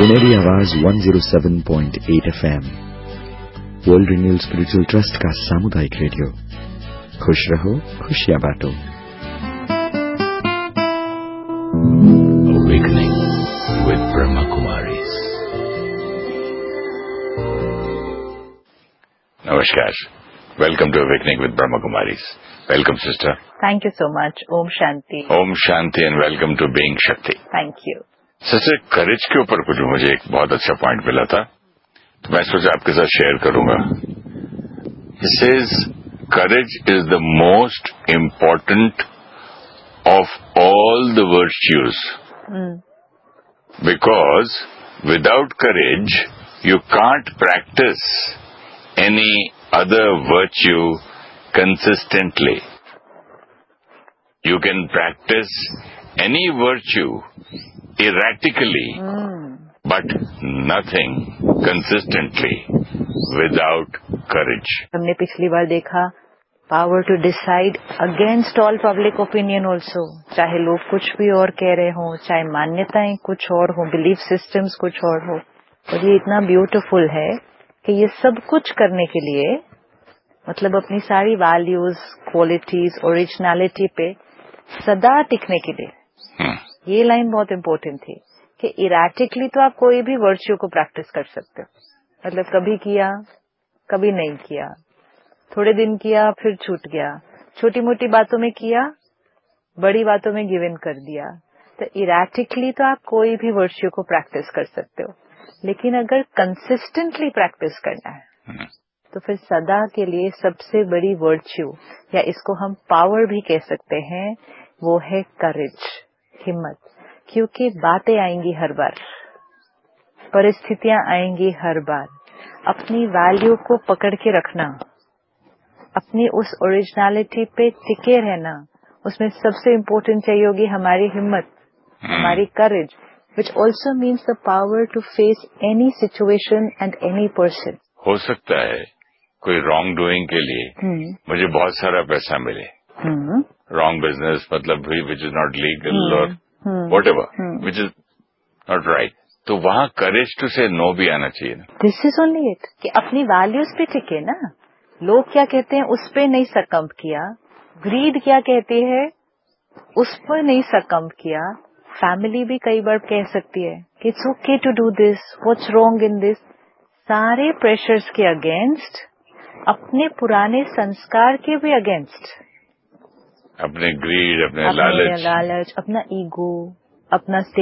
सुनहरी आवाज 107.8 FM, world renewal spiritual trust का सामुदायिक रेडियो। खुश रहो, खुशियां बांटो। Awakening with Brahma Kumaris. Namaskar. Welcome to Awakening with Brahma Kumaris. Welcome, sister. Thank you so much. Om Shanti. Om Shanti and welcome to Being Shakti. Thank you. Sister, करेज के ऊपर कुछ मुझे एक बहुत अच्छा पॉइंट मिला था, तो मैं सोचा आपके साथ शेयर करूंगा। It says courage is the most important of all the virtues, because without courage you can't practice any other virtue consistently. You can practice any virtue erratically, but nothing consistently without courage. हमने पिछली बार देखा power to decide against all public opinion also, चाहे लोग कुछ भी और कह रहे हों, चाहे मान्यताएं कुछ और हो, बिलीफ सिस्टम्स कुछ और हो। और ये इतना ब्यूटीफुल है कि ये सब कुछ करने के लिए, मतलब अपनी सारी वैल्यूज, क्वालिटीज, ओरिजिनलिटी पे सदा टिकने के लिए, ये लाइन बहुत इम्पोर्टेंट थी कि इराटिकली तो आप कोई भी वर्च्यू को प्रैक्टिस कर सकते हो। मतलब कभी किया, कभी नहीं किया, थोड़े दिन किया, फिर छूट गया, छोटी मोटी बातों में किया, बड़ी बातों में गिव इन कर दिया। तो इराटिकली तो आप कोई भी वर्च्यू को प्रैक्टिस कर सकते हो, लेकिन अगर कंसिस्टेंटली प्रैक्टिस करना है तो फिर सदा के लिए सबसे बड़ी वर्च्यू, या इसको हम पावर भी कह सकते हैं, वो है करेज, हिम्मत। क्योंकि बातें आएंगी हर बार, परिस्थितियां आएंगी हर बार। अपनी वैल्यू को पकड़ के रखना, अपनी उस ओरिजिनलिटी पे टिके रहना, उसमें सबसे इम्पोर्टेंट चाहिए होगी हमारी हिम्मत, हमारी करेज, which also means the power to face any situation and any person. हो सकता है कोई रॉन्ग डूइंग के लिए मुझे बहुत सारा पैसा मिले, रॉन्ग बिजनेस, मतलब विच इज नॉट लीगल और whatever which is not right, तो वहाँ करेज टू से नो भी आना चाहिए ना। दिस इज ओनली इट कि अपनी वैल्यूज पे टिके ना। लोग क्या कहते हैं उस पे नहीं सकम्प किया, ग्रीड क्या कहती है उस पर नहीं सकम्प किया। फैमिली भी कई बार कह सकती है कि it's okay to do this, what's wrong in this. सारे प्रेशर्स के अगेंस्ट, अपने पुराने संस्कार के भी अगेंस्ट, अपने ग्रीड, अपने लालच, अपना ईगो, अपना